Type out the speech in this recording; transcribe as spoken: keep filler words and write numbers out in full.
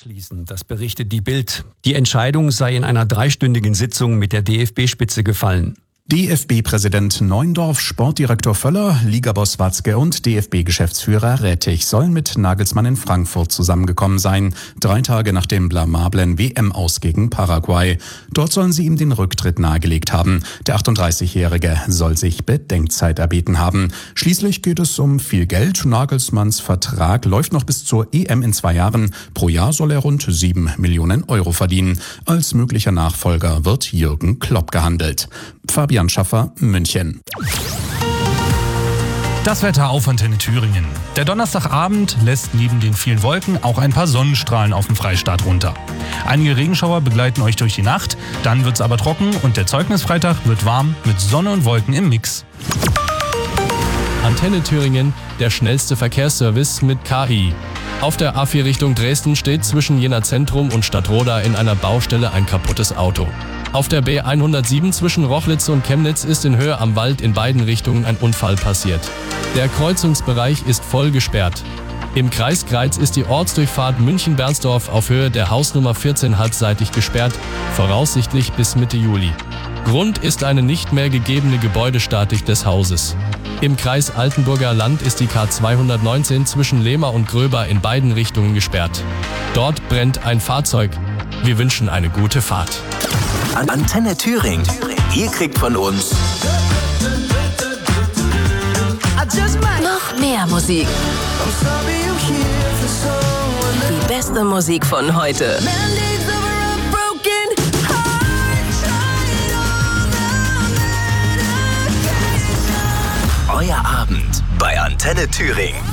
Abschließend, das berichtet die Bild. Die Entscheidung sei in einer dreistündigen Sitzung mit der D F B-Spitze gefallen. D F B-Präsident Neuendorf, Sportdirektor Völler, Ligaboss Watzke und D F B-Geschäftsführer Rettich sollen mit Nagelsmann in Frankfurt zusammengekommen sein, drei Tage nach dem blamablen W M-Aus gegen Paraguay. Dort sollen sie ihm den Rücktritt nahegelegt haben. Der achtunddreißigjährige soll sich Bedenkzeit erbeten haben. Schließlich geht es um viel Geld. Nagelsmanns Vertrag läuft noch bis zur E M in zwei Jahren. Pro Jahr soll er rund sieben Millionen Euro verdienen. Als möglicher Nachfolger wird Jürgen Klopp gehandelt. Fabian Schaffer, München. Das Wetter auf Antenne Thüringen. Der Donnerstagabend lässt neben den vielen Wolken auch ein paar Sonnenstrahlen auf dem Freistaat runter. Einige Regenschauer begleiten euch durch die Nacht, dann wird's aber trocken und der Zeugnisfreitag wird warm mit Sonne und Wolken im Mix. Antenne Thüringen, der schnellste Verkehrsservice mit K I. Auf der A vier Richtung Dresden steht zwischen Jena Zentrum und Stadtroda in einer Baustelle ein kaputtes Auto. Auf der B hundertsieben zwischen Rochlitz und Chemnitz ist in Höhe am Wald in beiden Richtungen ein Unfall passiert. Der Kreuzungsbereich ist voll gesperrt. Im Kreis Greiz ist die Ortsdurchfahrt München-Bernsdorf auf Höhe der Hausnummer vierzehn halbseitig gesperrt, voraussichtlich bis Mitte Juli. Grund ist eine nicht mehr gegebene Gebäudestatik des Hauses. Im Kreis Altenburger Land ist die K zweihundertneunzehn zwischen Lehmer und Gröber in beiden Richtungen gesperrt. Dort brennt ein Fahrzeug. Wir wünschen eine gute Fahrt. Antenne Thüringen. Ihr kriegt von uns noch mehr Musik. Die beste Musik von heute. Euer Abend bei Antenne Thüringen.